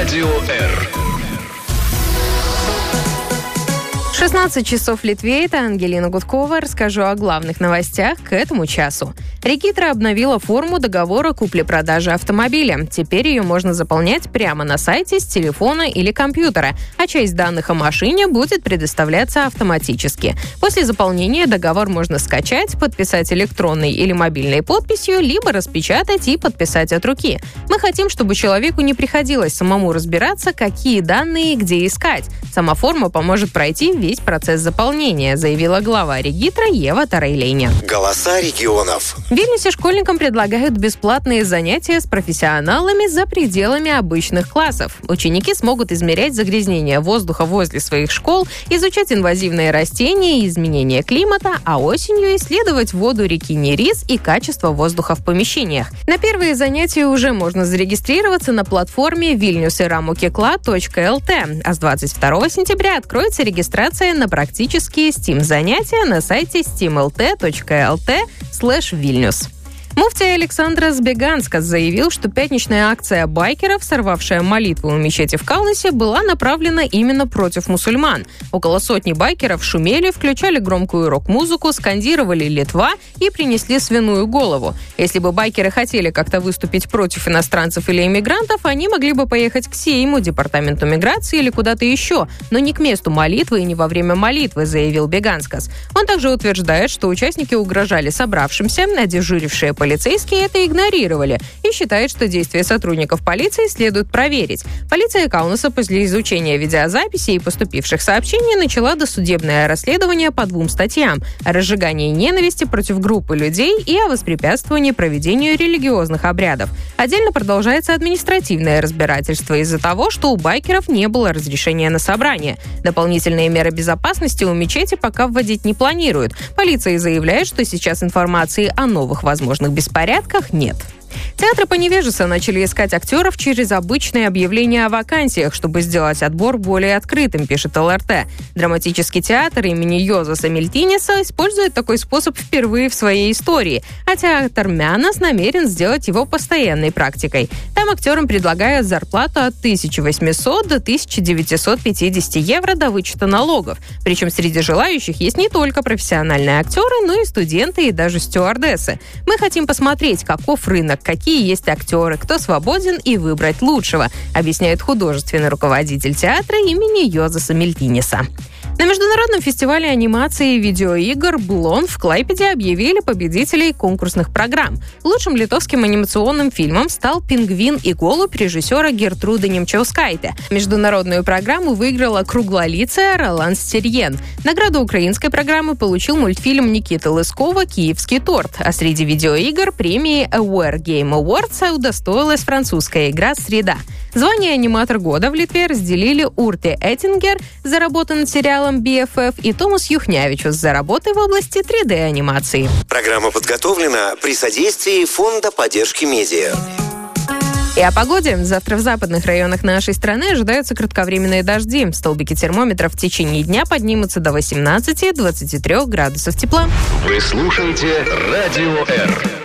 Радио Р. 16 часов в Литве. Это Ангелина Гудкова. Расскажу о главных новостях к этому часу. Регитра обновила форму договора купли-продажи автомобиля. Теперь ее можно заполнять прямо на сайте с телефона или компьютера, а часть данных о машине будет предоставляться автоматически. После заполнения договор можно скачать, подписать электронной или мобильной подписью, либо распечатать и подписать от руки. Мы хотим, чтобы человеку не приходилось самому разбираться, какие данные и где искать. Сама форма поможет пройти весь процесс заполнения, заявила глава Регитра Ева Тарайлейня. Голоса регионов. В Вильнюсе школьникам предлагают бесплатные занятия с профессионалами за пределами обычных классов. Ученики смогут измерять загрязнение воздуха возле своих школ, изучать инвазивные растения и изменения климата, а осенью исследовать воду реки Нерис и качество воздуха в помещениях. На первые занятия уже можно зарегистрироваться на платформе vilniusiramokykla.lt, а с 22 сентября откроется регистрация на практические STEAM-занятия на сайте steamlt.lt/Vilnius. Муфти Александр Збеганскас заявил, что пятничная акция байкеров, сорвавшая молитву у мечети в Каунасе, была направлена именно против мусульман. Около сотни байкеров шумели, включали громкую рок-музыку, скандировали «Литва» и принесли свиную голову. Если бы байкеры хотели как-то выступить против иностранцев или иммигрантов, они могли бы поехать к Сейму, Департаменту миграции или куда-то еще, но не к месту молитвы и не во время молитвы, заявил Беганскас. Он также утверждает, что участники угрожали собравшимся, а дежурившие полицейские это игнорировали и считает, что действия сотрудников полиции следует проверить. Полиция Каунаса после изучения видеозаписи и поступивших сообщений начала досудебное расследование по 2 статьям: о разжигании ненависти против группы людей и о воспрепятствовании проведению религиозных обрядов. Отдельно продолжается административное разбирательство из-за того, что у байкеров не было разрешения на собрание. Дополнительные меры безопасности у мечети пока вводить не планируют. Полиция заявляет, что сейчас информации о новых возможных беспорядках нет. Театры Поневежеса начали искать актеров через обычные объявления о вакансиях, чтобы сделать отбор более открытым, пишет ЛРТ. Драматический театр имени Йозаса Мильтинеса использует такой способ впервые в своей истории, а театр Мянас намерен сделать его постоянной практикой. Там актерам предлагают зарплату от 1800 до 1950 евро до вычета налогов. Причем среди желающих есть не только профессиональные актеры, но и студенты и даже стюардессы. Мы хотим посмотреть, каков рынок, какие есть актеры, кто свободен, и выбрать лучшего, объясняет художественный руководитель театра имени Йозаса Мильтинеса. На международном фестивале анимации и видеоигр «Блон» в Клайпеде объявили победителей конкурсных программ. Лучшим литовским анимационным фильмом стал «Пингвин и голубь» режиссера Гертруды Немчаускайте. Международную программу выиграла круглолицая Ролан Стерьен. Награду украинской программы получил мультфильм Никиты Лыскова «Киевский торт», а среди видеоигр премии Aware Game Awards удостоилась французская игра «Среда». Звание «Аниматор года» в Литве разделили Урте Эттингер за работу над сериалом BFF и Томас Юхнявичус за работы в области 3D-анимации. Программа подготовлена при содействии Фонда поддержки медиа. И о погоде. Завтра в западных районах нашей страны ожидаются кратковременные дожди. Столбики термометров в течение дня поднимутся до 18-23 градусов тепла. Вы слушаете Радио Р.